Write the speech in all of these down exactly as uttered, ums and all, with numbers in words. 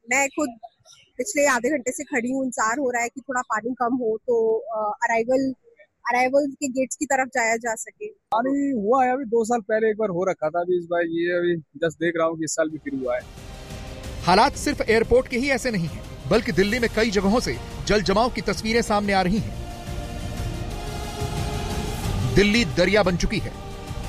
मैं खुद पिछले आधे घंटे से खड़ी हूँ, इंतजार हो रहा है कि थोड़ा पानी कम हो तो अराइवल अराइवल के गेट्स की तरफ जाया जा सके। पानी हुआ है, अभी दो साल पहले एक बार हो रखा था, अभी इस बार ये अभी जस्ट देख रहा हूँ कि इस साल भी फिर हुआ है। हालात सिर्फ एयरपोर्ट के ही ऐसे नहीं हैं, बल्कि दिल्ली में कई जगहों से जल जमाव की तस्वीरें सामने आ रही हैं। दिल्ली दरिया बन चुकी है।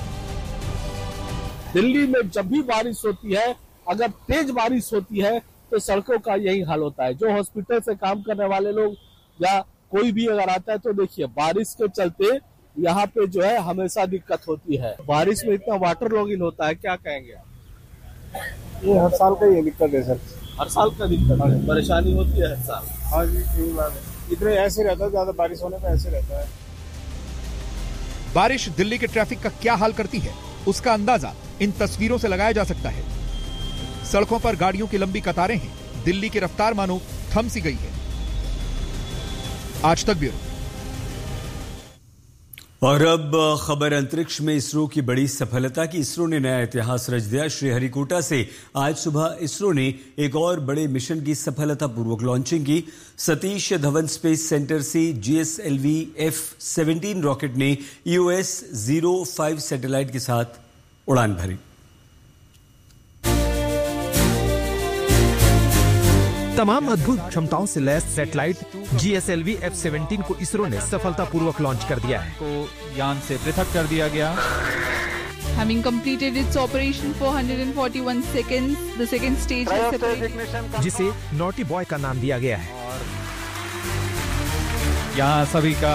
दिल्ली में जब भी बारिश होती है, अगर तेज बारिश होती है तो सड़कों का यही हाल होता है। जो हॉस्पिटल से काम करने वाले लोग या कोई भी अगर आता है तो देखिए बारिश के चलते यहाँ पे जो है हमेशा दिक्कत होती है। बारिश में इतना वाटर लॉगिंग होता है, क्या कहेंगे आप? ये हर साल का ये दिक्कत है सर, हर साल का दिक्कत है, परेशानी होती है हर साल। हाँ जी, सही बात है। इतने ऐसे रहता है, ज्यादा बारिश होने पर ऐसे रहता है। बारिश दिल्ली के ट्रैफिक का क्या हाल करती है, उसका अंदाजा इन तस्वीरों से लगाया जा सकता है। सड़कों पर गाड़ियों की लंबी कतारें हैं, दिल्ली की रफ्तार मानो थम सी गई है। आज तक ब्यूरो। और अब खबर अंतरिक्ष में इसरो की बड़ी सफलता की। इसरो ने नया इतिहास रच दिया। श्रीहरिकोटा से आज सुबह इसरो ने एक और बड़े मिशन की सफलतापूर्वक लॉन्चिंग की। सतीश धवन स्पेस सेंटर से जीएसएलवी एफ सेवनटीन रॉकेट ने ईओएस ज़ीरो फाइव सैटेलाइट के साथ उड़ान भरी। तमाम अद्भुत क्षमताओं से lace satellite GSLV F seventeen को इसरो ने सफलतापूर्वक लॉन्च कर दिया है। को यान से पृथक कर दिया गया। Having completed its operation for one hundred forty-one seconds, the second stage is separated, जिसे नॉटी बॉय का नाम दिया गया है। और यहाँ सभी का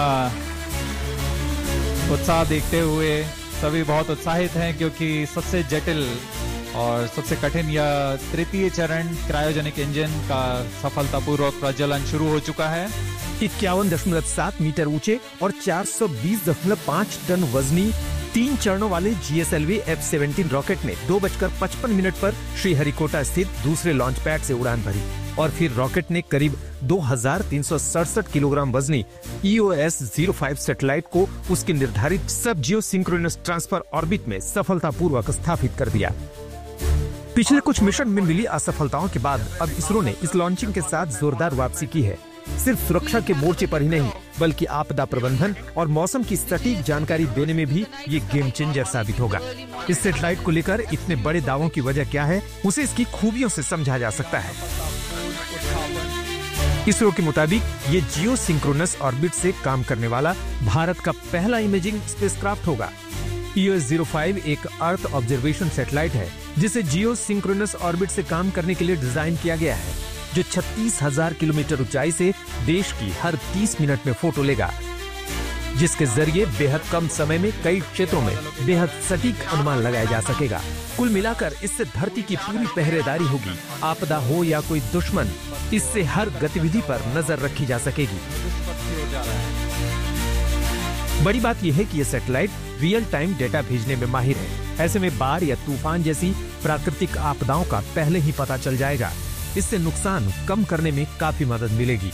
उत्साह देखते हुए सभी बहुत उत्साहित हैं, क्योंकि सबसे जटिल और सबसे कठिन यह तृतीय चरण क्रायोजेनिक इंजन का सफलतापूर्वक प्रज्वलन शुरू हो चुका है। इक्यावन दशमलव सात मीटर ऊंचे और चार सौ बीस दशमलव पाँच टन वजनी तीन चरणों वाले जीएसएलवी एफ सेवनटीन रॉकेट ने दो बजकर पचपन मिनट पर श्रीहरिकोटा स्थित दूसरे लॉन्च पैड से उड़ान भरी और फिर रॉकेट ने करीब दो हजार तीन सौ सड़सठ किलोग्राम वजनी ईओएस ज़ीरो फाइव सैटेलाइट को उसके निर्धारित सब जियो सिंक्रोनस ट्रांसफर ऑर्बिट में सफलतापूर्वक स्थापित कर दिया। पिछले कुछ मिशन में मिली असफलताओं के बाद अब इसरो ने इस लॉन्चिंग के साथ जोरदार वापसी की है। सिर्फ सुरक्षा के मोर्चे पर ही नहीं, बल्कि आपदा प्रबंधन और मौसम की सटीक जानकारी देने में भी ये गेम चेंजर साबित होगा। इस सैटेलाइट को लेकर इतने बड़े दावों की वजह क्या है, उसे इसकी खूबियों से समझा जा सकता है। इसरो के मुताबिक ये जियो सिंक्रोनस ऑर्बिट से काम करने वाला भारत का पहला इमेजिंग स्पेसक्राफ्ट होगा। ईओएस ज़ीरो फाइव एक अर्थ ऑब्जर्वेशन सैटेलाइट है, जिसे जियो सिंक्रोनस ऑर्बिट से काम करने के लिए डिजाइन किया गया है, जो छत्तीस हजार किलोमीटर ऊंचाई से देश की हर तीस मिनट में फोटो लेगा, जिसके जरिए बेहद कम समय में कई क्षेत्रों में बेहद सटीक अनुमान लगाया जा सकेगा। कुल मिलाकर इससे धरती की पूरी पहरेदारी होगी। आपदा हो या कोई दुश्मन, इससे हर गतिविधि पर नजर रखी जा सकेगी। बड़ी बात यह है कि यह सैटेलाइट रियल टाइम डेटा भेजने में माहिर है। ऐसे में बाढ़ या तूफान जैसी प्राकृतिक आपदाओं का पहले ही पता चल जाएगा। इससे नुकसान कम करने में काफी मदद मिलेगी।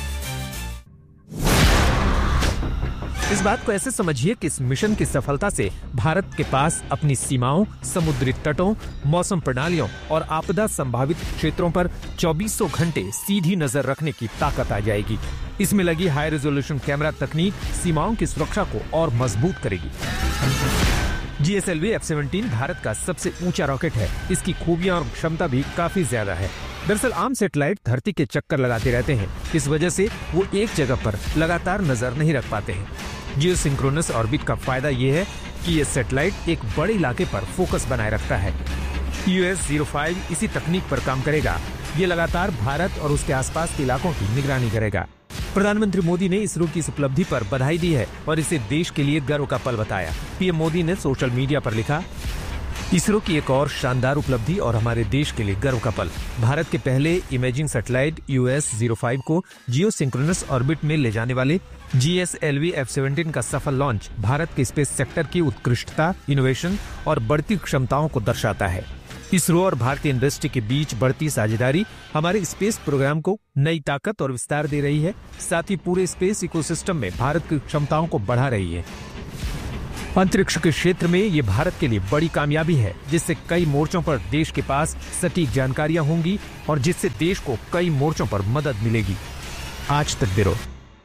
इस बात को ऐसे समझिए कि इस मिशन की सफलता से भारत के पास अपनी सीमाओं, समुद्री तटों, मौसम प्रणालियों और आपदा संभावित क्षेत्रों पर चौबीसों घंटे सीधी नजर रखने की ताकत आ जाएगी। इसमें लगी हाई रेजोल्यूशन कैमरा तकनीक सीमाओं की सुरक्षा को और मजबूत करेगी। जीएसएलवी एफ सेवनटीन भारत का सबसे ऊंचा रॉकेट है। इसकी खूबियां और क्षमता भी काफी ज्यादा है। दरअसल आम सैटेलाइट धरती के चक्कर लगाते रहते हैं, इस वजह से वो एक जगह पर लगातार नजर नहीं रख पाते हैं। जियो सिंक्रोनस ऑर्बिट का फायदा ये है कि ये सैटेलाइट एक बड़े इलाके पर फोकस बनाए रखता है। ईओएस ज़ीरो फाइव इसी तकनीक पर काम करेगा। ये लगातार भारत और उसके आसपास के इलाकों की निगरानी करेगा। प्रधानमंत्री मोदी ने इसरो की इस उपलब्धि पर बधाई दी है और इसे देश के लिए गर्व का पल बताया। पीएम मोदी ने सोशल मीडिया पर लिखा, इसरो की एक और शानदार उपलब्धि और हमारे देश के लिए गर्व का पल। भारत के पहले imaging satellite EOS zero five को जियो सिंक्रोनस ऑर्बिट में ले जाने वाले जीएसएलवी एफ सेवनटीन का सफल लॉन्च भारत के स्पेस सेक्टर की उत्कृष्टता, इनोवेशन और बढ़ती क्षमताओं को दर्शाता है। इसरो और भारतीय इंडस्ट्री के बीच बढ़ती साझेदारी हमारे स्पेस प्रोग्राम को नई ताकत और विस्तार दे रही है, साथ ही पूरे स्पेस इकोसिस्टम में भारत की क्षमताओं को बढ़ा रही है। अंतरिक्ष के क्षेत्र में ये भारत के लिए बड़ी कामयाबी है, जिससे कई मोर्चों पर देश के पास सटीक जानकारियां होंगी और जिससे देश को कई मोर्चों पर मदद मिलेगी। आज तक ब्यूरो।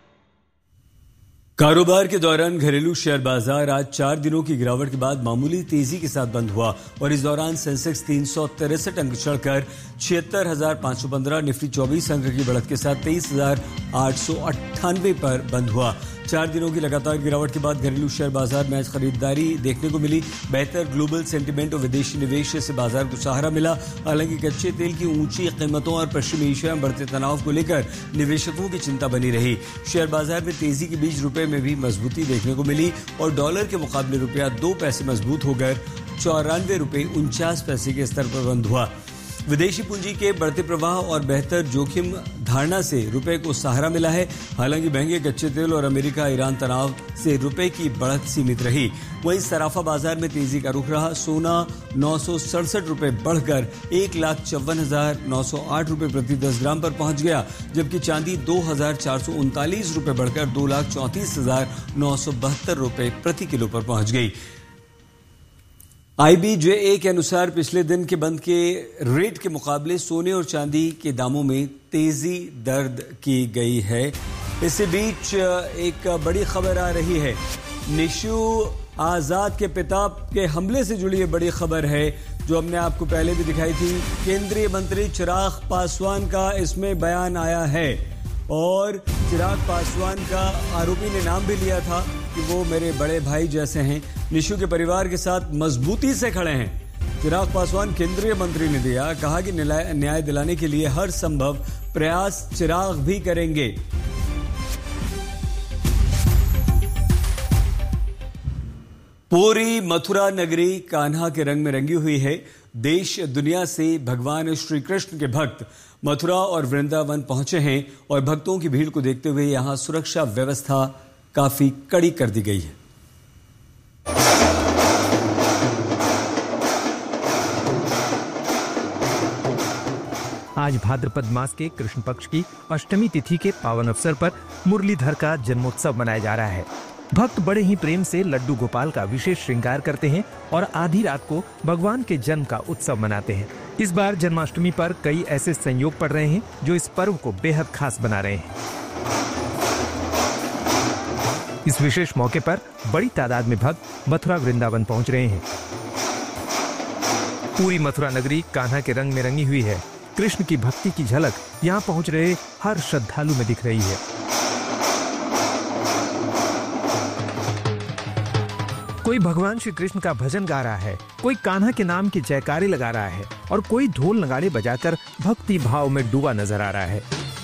कारोबार के दौरान घरेलू शेयर बाजार आज चार दिनों की गिरावट के बाद मामूली तेजी के साथ बंद हुआ और इस दौरान सेंसेक्स तीन सौ तिरसठ अंक चढ़कर छिहत्तर हजार पांच सौ पंद्रह, निफ्टी चौबीस अंक की बढ़त के साथ तेईस हजार आठ सौ अट्ठानवे पर बंद हुआ। चार दिनों की लगातार गिरावट के बाद घरेलू शेयर बाजार में आज खरीदारी देखने को मिली। बेहतर ग्लोबल सेंटीमेंट और विदेशी निवेश से बाजार को सहारा मिला। हालांकि कच्चे तेल की ऊंची कीमतों और पश्चिमी एशिया में बढ़ते तनाव को लेकर निवेशकों की चिंता बनी रही। शेयर बाजार में तेजी के बीच रुपए में भी मजबूती देखने को मिली और डॉलर के मुकाबले रुपया दो पैसे मजबूत होकर चौरानवे रुपये उनचास पैसे के स्तर पर बंद हुआ। विदेशी पूंजी के बढ़ते प्रवाह और बेहतर जोखिम धारणा से रुपए को सहारा मिला है। हालांकि महंगे कच्चे तेल और अमेरिका ईरान तनाव से रुपए की बढ़त सीमित रही। वहीं सराफा बाजार में तेजी का रुख रहा। सोना नौ सौ सड़सठ रुपये बढ़कर एक लाख चौवन हजार नौ सौ आठ रुपये प्रति दस ग्राम पर पहुंच गया, जबकि चांदी दो हजार चार सौ उनतालीस रुपये बढ़कर दो लाख चौंतीस हजार नौ सौ बहत्तर रुपये प्रति किलो पर पहुंच गई। आई बी जे ए के अनुसार पिछले दिन के बंद के रेट के मुकाबले सोने और चांदी के दामों में तेजी दर्ज की गई है। इसी बीच एक बड़ी खबर आ रही है। निशु आजाद के पिता के हमले से जुड़ी बड़ी खबर है जो हमने आपको पहले भी दिखाई थी। केंद्रीय मंत्री चिराग पासवान का इसमें बयान आया है और चिराग पासवान का आरोपी ने नाम भी लिया था कि वो मेरे बड़े भाई जैसे हैं, निशु के परिवार के साथ मजबूती से खड़े हैं। चिराग पासवान केंद्रीय मंत्री ने दिया, कहा कि न्याय दिलाने के लिए हर संभव प्रयास चिराग भी करेंगे। पूरी मथुरा नगरी कान्हा के रंग में रंगी हुई है। देश दुनिया से भगवान श्री कृष्ण के भक्त मथुरा और वृंदावन पहुंचे हैं और भक्तों की भीड़ को देखते हुए यहां सुरक्षा व्यवस्था काफी कड़ी कर दी गई है। आज भाद्रपद मास के कृष्ण पक्ष की अष्टमी तिथि के पावन अवसर पर मुरलीधर का जन्मोत्सव मनाया जा रहा है। भक्त बड़े ही प्रेम से लड्डू गोपाल का विशेष श्रृंगार करते हैं और आधी रात को भगवान के जन्म का उत्सव मनाते हैं। इस बार जन्माष्टमी पर कई ऐसे संयोग पड़ रहे हैं जो इस पर्व को बेहद खास बना रहे हैं। इस विशेष मौके पर बड़ी तादाद में भक्त मथुरा वृंदावन पहुंच रहे हैं। पूरी मथुरा नगरी कान्हा के रंग में रंगी हुई है। कृष्ण की भक्ति की झलक यहाँ पहुंच रहे हर श्रद्धालु में दिख रही है। कोई भगवान श्री कृष्ण का भजन गा रहा है, कोई कान्हा के नाम की जयकारे लगा रहा है और कोई ढोल नगाड़े बजाकर भक्ति भाव में डूबा नजर आ रहा है।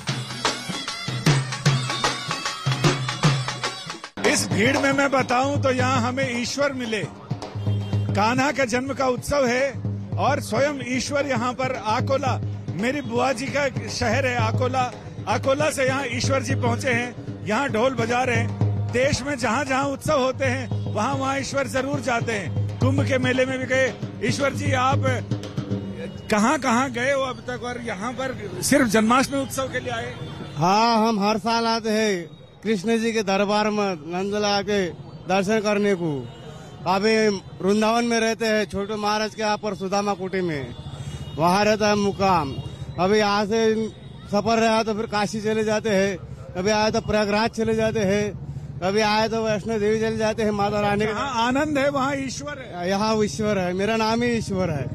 इस भीड़ में मैं बताऊं तो यहाँ हमें ईश्वर मिले। कान्हा का जन्म का उत्सव है और स्वयं ईश्वर यहाँ पर आकोला, मेरी बुआ जी का शहर है आकोला, आकोला से यहाँ ईश्वर जी पहुँचे हैं। यहाँ ढोल बजा रहे हैं। देश में जहाँ जहाँ उत्सव होते हैं वहाँ वहाँ ईश्वर जरूर जाते हैं। कुंभ के मेले में भी गए। ईश्वर जी आप कहाँ कहाँ गए हो अब तक और यहाँ पर सिर्फ जन्माष्टमी उत्सव के लिए आए? हाँ, हम हर साल आते हैं कृष्ण जी के दरबार में नंदला के दर्शन करने को। अभी वृंदावन में रहते हैं, छोटे महाराज के यहाँ पर सुदामा कुटी में, वहाँ रहता है मुकाम। अभी यहाँ से सफर रहा तो फिर काशी चले जाते हैं, कभी आए तो प्रयागराज चले जाते हैं, कभी आए तो वैष्णो देवी चले जाते हैं। माता रानी का आनंद है, वहाँ ईश्वर है। यहाँ ईश्वर है, मेरा नाम ही ईश्वर है।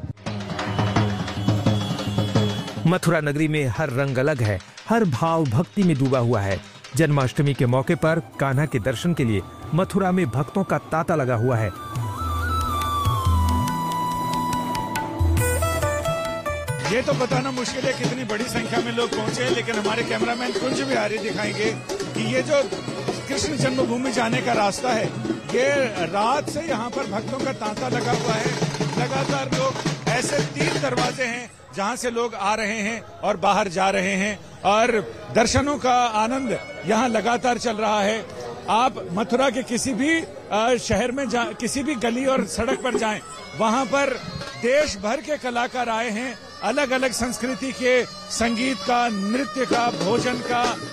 मथुरा नगरी में हर रंग अलग है, हर भाव भक्ति में डूबा हुआ है। जन्माष्टमी के मौके पर कान्हा के दर्शन के लिए मथुरा में भक्तों का तांता लगा हुआ है। ये तो बताना मुश्किल है कितनी बड़ी संख्या में लोग पहुंचे, लेकिन हमारे कैमरामैन कुंज बिहारी दिखाएंगे कि ये जो कृष्ण जन्मभूमि जाने का रास्ता है, ये रात से यहाँ पर भक्तों का तांता लगा हुआ है। लगातार लोग, ऐसे तीन दरवाजे हैं जहाँ से लोग आ रहे हैं और बाहर जा रहे हैं और दर्शनों का आनंद यहाँ लगातार चल रहा है। आप मथुरा के किसी भी शहर में जा, किसी भी गली और सड़क पर जाएं, वहाँ पर देश भर के कलाकार आए हैं। अलग अलग संस्कृति के संगीत का, नृत्य का, भोजन का